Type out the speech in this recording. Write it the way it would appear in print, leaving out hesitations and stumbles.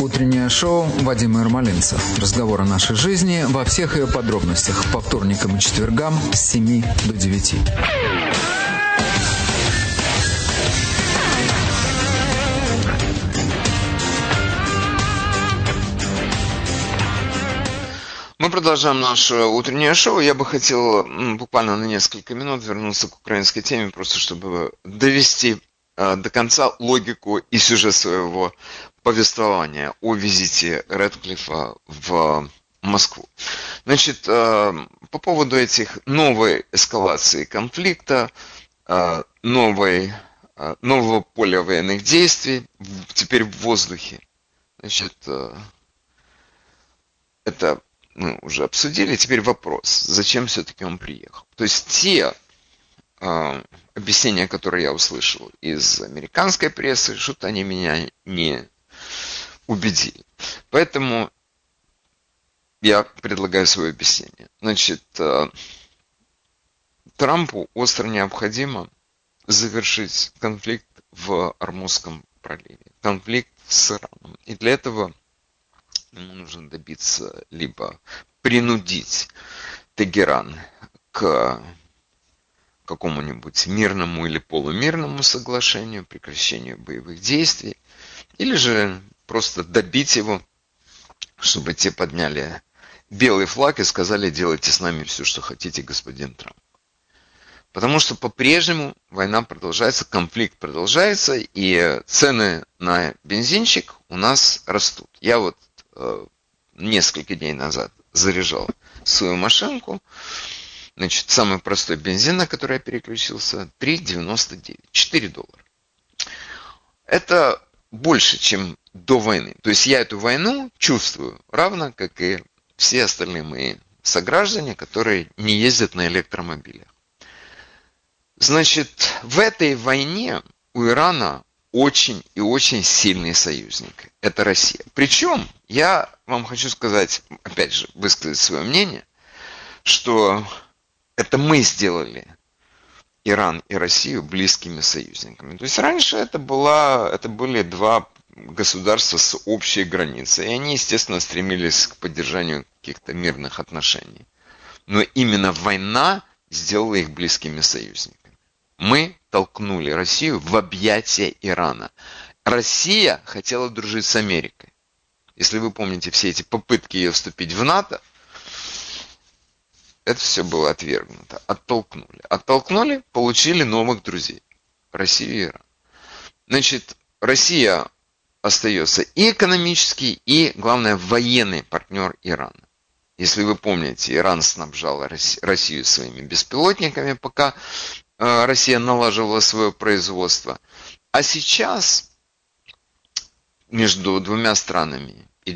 Утреннее шоу Вадима Ермолинца. Разговор о нашей жизни во всех ее подробностях. По вторникам и четвергам с 7 до 9. Мы продолжаем наше утреннее шоу. Я бы хотел буквально на несколько минут вернуться к украинской теме, просто чтобы довести до конца логику и сюжет своего повествования о визите Рэдклиффа в Москву. Значит, по поводу этих новой эскалации конфликта, нового поля военных действий, теперь в воздухе. Значит, это мы уже обсудили. Теперь вопрос, зачем все-таки он приехал? То есть те объяснения, которые я услышал из американской прессы, что-то они меня не убедили. Поэтому я предлагаю свое объяснение. Значит, Трампу остро необходимо завершить конфликт в Ормузском проливе. Конфликт с Ираном. И для этого ему нужно добиться, либо принудить Тегеран к какому-нибудь мирному или полумирному соглашению, прекращению боевых действий, или же просто добить его, чтобы те подняли белый флаг и сказали: делайте с нами все, что хотите, господин Трамп. Потому что по-прежнему война продолжается, конфликт продолжается, и цены на бензинчик у нас растут. Я вот несколько дней назад заряжал свою машинку. Значит, самый простой бензин, на который я переключился, 3,99, $4. Это больше, чем до войны. То есть я эту войну чувствую, равно как и все остальные мои сограждане, которые не ездят на электромобилях. Значит, в этой войне у Ирана очень и очень сильный союзник. Это Россия. Причем, я вам хочу сказать, опять же, высказать свое мнение, что это мы сделали Иран и Россию близкими союзниками. То есть раньше это были два государства с общей границей. И они, естественно, стремились к поддержанию каких-то мирных отношений. Но именно война сделала их близкими союзниками. Мы толкнули Россию в объятия Ирана. Россия хотела дружить с Америкой. Если вы помните все эти попытки ее вступить в НАТО, это все было отвергнуто. Оттолкнули, получили новых друзей. Россию и Иран. Значит, Россия остается и экономический, и, главное, военный партнер Ирана. Если вы помните, Иран снабжал Россию своими беспилотниками, пока Россия налаживала свое производство. А сейчас между двумя странами